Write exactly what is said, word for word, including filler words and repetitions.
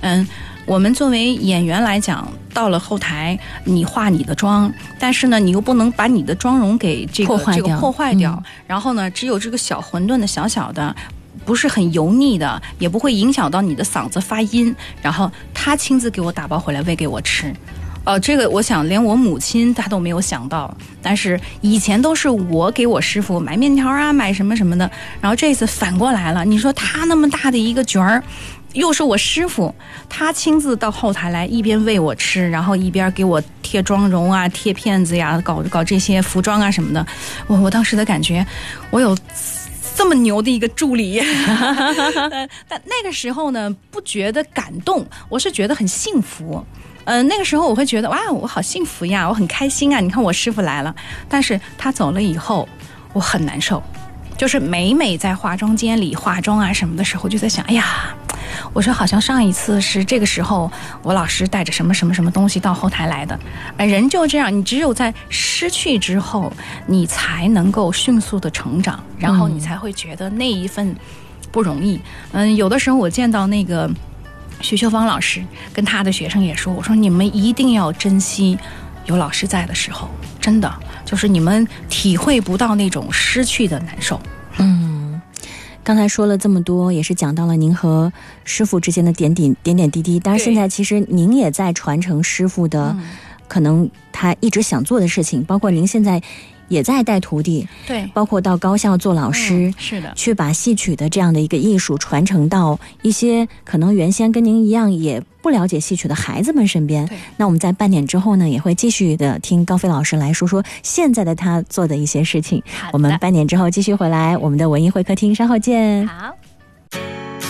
嗯，我们作为演员来讲，到了后台你化你的妆，但是呢你又不能把你的妆容给这个破坏掉这个破坏掉、 嗯、 然后呢只有这个小馄饨的小小的，不是很油腻的，也不会影响到你的嗓子发音，然后他亲自给我打包回来喂给我吃。哦，这个我想连我母亲她都没有想到，但是以前都是我给我师傅买面条啊，买什么什么的，然后这次反过来了。你说他那么大的一个卷儿，又是我师傅，他亲自到后台来，一边喂我吃，然后一边给我贴妆容啊、贴片子呀，搞搞这些服装啊什么的。我我当时的感觉，我有这么牛的一个助理但那个时候呢，不觉得感动，我是觉得很幸福。嗯、呃，那个时候我会觉得哇，我好幸福呀，我很开心啊！你看我师傅来了，但是他走了以后，我很难受。就是每每在化妆间里化妆啊什么的时候，就在想，哎呀，我说好像上一次是这个时候，我老师带着什么什么什么东西到后台来的。呃，人就这样，你只有在失去之后，你才能够迅速的成长，然后你才会觉得那一份不容易。嗯，有的时候我见到那个徐秀芳老师跟他的学生也说，我说你们一定要珍惜有老师在的时候，真的就是你们体会不到那种失去的难受。 嗯，刚才说了这么多，也是讲到了您和师傅之间的点点点点滴滴，当然现在其实您也在传承师傅的可能他一直想做的事情，包括您现在也在带徒弟， 对， 包括到高校做老师、 嗯、是的， 去把戏曲的这样的一个艺术传承到一些可能原先跟您一样也不了解戏曲的孩子们身边。那我们在半点之后呢，也会继续的听高飞老师来说说现在的他做的一些事情。我们半点之后继续回来，我们的文艺会客厅稍后见。 好。